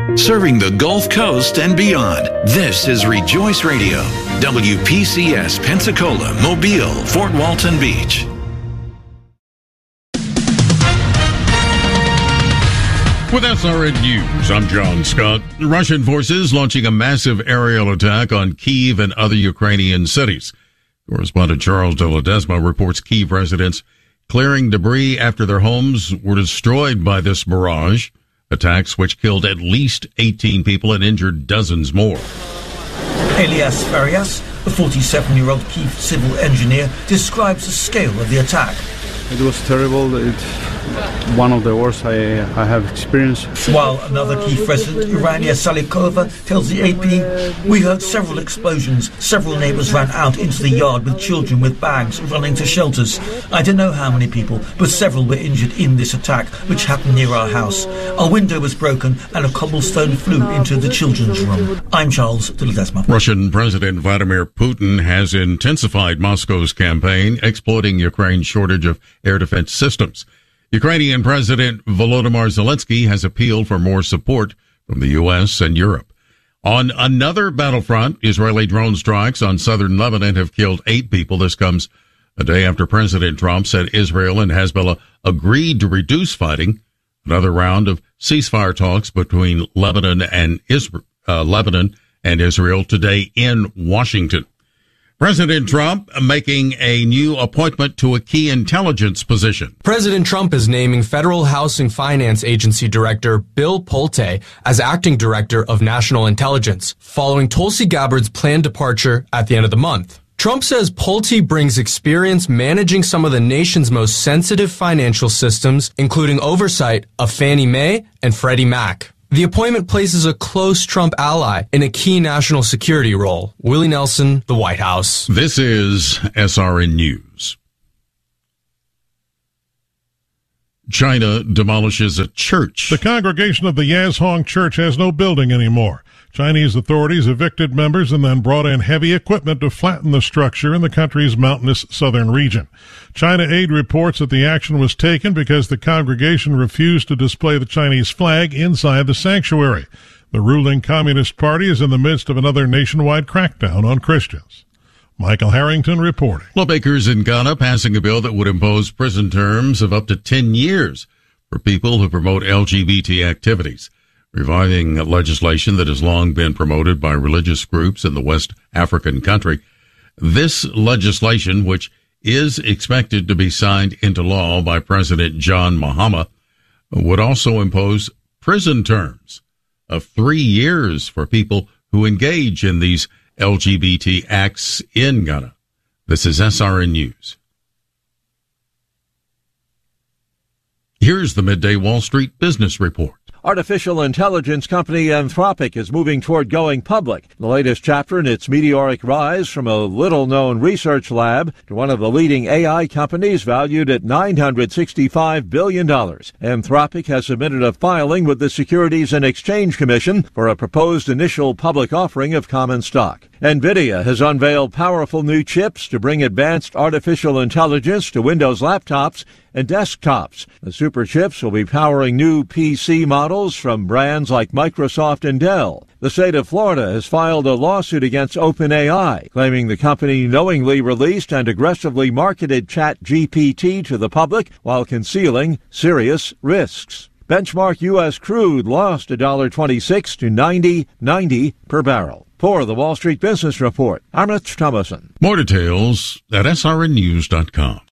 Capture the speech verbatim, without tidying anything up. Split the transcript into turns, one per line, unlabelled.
Serving the Gulf Coast and beyond, this is Rejoice Radio, W P C S Pensacola, Mobile, Fort Walton Beach.
With S R N News, I'm John Scott. Russian forces launching a massive aerial attack on Kyiv and other Ukrainian cities. Correspondent Charles de Ledesma reports Kyiv residents clearing debris after their homes were destroyed by this barrage. Attacks which killed at least eighteen people and injured dozens more.
Elias Farias, the forty-seven-year-old Kyiv civil engineer, describes the scale of the attack.
It was terrible. It, one of the worst I, I have experienced.
While another Kyiv resident, Urania Salikova, tells the A P, we heard several explosions. Several neighbors ran out into the yard with children with bags running to shelters. I don't know how many people, but several were injured in this attack, which happened near our house. Our window was broken and a cobblestone flew into the children's room. I'm Charles de Ledesma.
Russian President Vladimir Putin has intensified Moscow's campaign, exploiting Ukraine's shortage of air defense systems. Ukrainian President Volodymyr Zelensky has appealed for more support from the U S and Europe. On another battlefront, Israeli drone strikes on southern Lebanon have killed eight people. This comes a day after President Trump said Israel and Hezbollah agreed to reduce fighting. Another round of ceasefire talks between Lebanon and Israel, uh, Lebanon and Israel today in Washington. President Trump making a new appointment to a key intelligence position.
President Trump is naming Federal Housing Finance Agency Director Bill Pulte as acting director of national intelligence, following Tulsi Gabbard's planned departure at the end of the month. Trump says Pulte brings experience managing some of the nation's most sensitive financial systems, including oversight of Fannie Mae and Freddie Mac. The appointment places a close Trump ally in a key national security role. Willie Nelson, the White House.
This is S R N News. China demolishes a church.
The congregation of the Yazhong Church has no building anymore. Chinese authorities evicted members and then brought in heavy equipment to flatten the structure in the country's mountainous southern region. China Aid reports that the action was taken because the congregation refused to display the Chinese flag inside the sanctuary. The ruling Communist Party is in the midst of another nationwide crackdown on Christians. Michael Harrington reporting.
Lawmakers in Ghana passing a bill that would impose prison terms of up to ten years for people who promote L G B T activities, reviving legislation that has long been promoted by religious groups in the West African country. This legislation, which is expected to be signed into law by President John Mahama, would also impose prison terms of three years for people who engage in these L G B T acts in Ghana. This is S R N News. Here's the Midday Wall Street Business Report.
Artificial intelligence company Anthropic is moving toward going public. The latest chapter in its meteoric rise from a little-known research lab to one of the leading A I companies valued at nine hundred sixty-five billion dollars. Anthropic has submitted a filing with the Securities and Exchange Commission for a proposed initial public offering of common stock. NVIDIA has unveiled powerful new chips to bring advanced artificial intelligence to Windows laptops and desktops. The super chips will be powering new P C models from brands like Microsoft and Dell. The state of Florida has filed a lawsuit against OpenAI, claiming the company knowingly released and aggressively marketed ChatGPT to the public while concealing serious risks. Benchmark U S crude lost one dollar twenty-six to ninety ninety per barrel. For the Wall Street Business Report, I'm Rich Thomason.
More details at S R N news dot com.